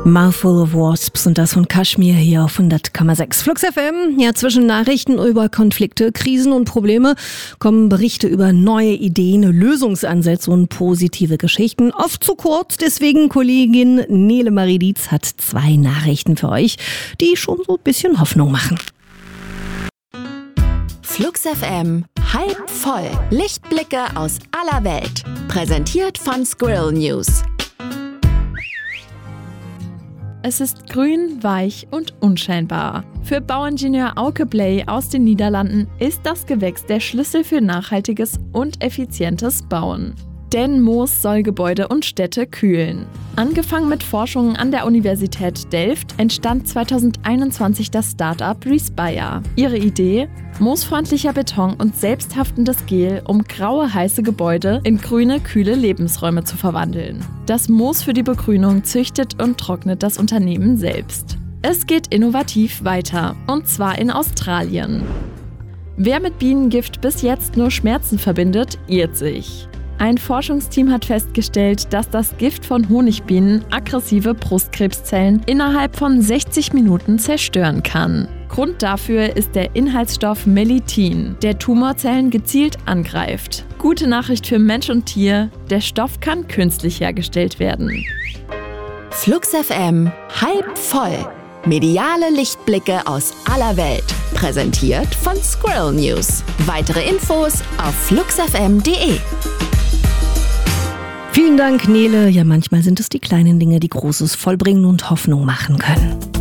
Mouthful of Wasps und das von Kashmir hier auf 100,6 Flux FM. Ja, zwischen Nachrichten über Konflikte, Krisen und Probleme kommen Berichte über neue Ideen, Lösungsansätze und positive Geschichten. Oft zu kurz, deswegen Kollegin Nele Marie Dietz hat 2 Nachrichten für euch, die schon so ein bisschen Hoffnung machen. Flux FM halb voll. Lichtblicke aus aller Welt. Präsentiert von Squirrel News. Es ist grün, weich und unscheinbar. Für Bauingenieur Auke Bley aus den Niederlanden ist das Gewächs der Schlüssel für nachhaltiges und effizientes Bauen. Denn Moos soll Gebäude und Städte kühlen. Angefangen mit Forschungen an der Universität Delft entstand 2021 das Start-up Respire. Ihre Idee? Moosfreundlicher Beton und selbsthaftendes Gel, um graue, heiße Gebäude in grüne, kühle Lebensräume zu verwandeln. Das Moos für die Begrünung züchtet und trocknet das Unternehmen selbst. Es geht innovativ weiter, und zwar in Australien. Wer mit Bienengift bis jetzt nur Schmerzen verbindet, irrt sich. Ein Forschungsteam hat festgestellt, dass das Gift von Honigbienen aggressive Brustkrebszellen innerhalb von 60 Minuten zerstören kann. Grund dafür ist der Inhaltsstoff Melittin, der Tumorzellen gezielt angreift. Gute Nachricht für Mensch und Tier, der Stoff kann künstlich hergestellt werden. Flux FM halb voll. Mediale Lichtblicke aus aller Welt. Präsentiert von Squirrel News. Weitere Infos auf fluxfm.de. Vielen Dank, Nele. Ja, manchmal sind es die kleinen Dinge, die Großes vollbringen und Hoffnung machen können.